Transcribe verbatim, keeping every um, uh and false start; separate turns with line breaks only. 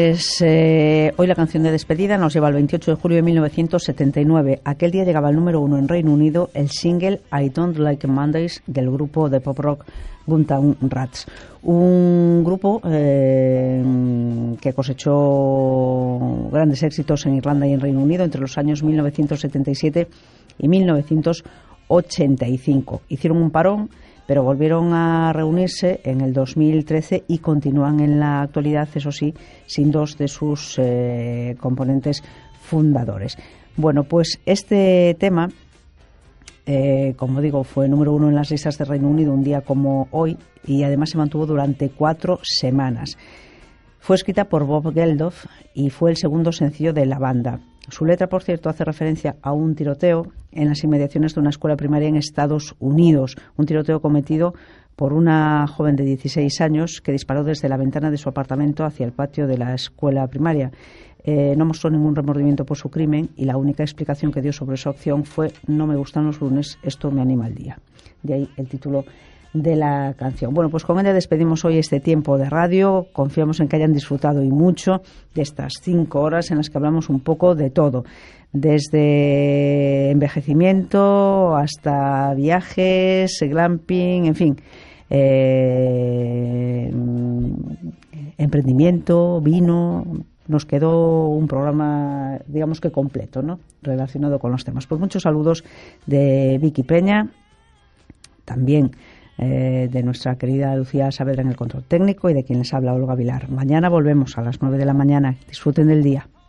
Pues, eh, hoy la canción de despedida nos lleva al veintiocho de julio de mil novecientos setenta y nueve. Aquel día llegaba al número uno en Reino Unido el single I Don't Like Mondays del grupo de pop rock Buntown Rats. Un grupo eh, que cosechó grandes éxitos en Irlanda y en Reino Unido entre los años mil novecientos setenta y siete y mil novecientos ochenta y cinco. Hicieron un parón, pero volvieron a reunirse en el dos mil trece y continúan en la actualidad, eso sí, sin dos de sus eh, componentes fundadores. Bueno, pues este tema, eh, como digo, fue número uno en las listas de Reino Unido un día como hoy y además se mantuvo durante cuatro semanas. Fue escrita por Bob Geldof y fue el segundo sencillo de la banda. Su letra, por cierto, hace referencia a un tiroteo en las inmediaciones de una escuela primaria en Estados Unidos, un tiroteo cometido por una joven de dieciséis años que disparó desde la ventana de su apartamento hacia el patio de la escuela primaria. Eh, no mostró ningún remordimiento por su crimen y la única explicación que dio sobre su acción fue: no me gustan los lunes, esto me anima el día. De ahí el título de la canción. Bueno, pues con ella despedimos hoy este tiempo de radio. Confiamos en que hayan disfrutado y mucho de estas cinco horas en las que hablamos un poco de todo, desde envejecimiento hasta viajes, glamping, en fin, eh, emprendimiento, vino. Nos quedó un programa, digamos que completo, ¿no?, relacionado con los temas. Pues muchos saludos de Vicky Peña, también Eh, de nuestra querida Lucía Saavedra en el control técnico y de quien les habla, Olga Vilar. Mañana volvemos a las nueve de la mañana. Disfruten del día.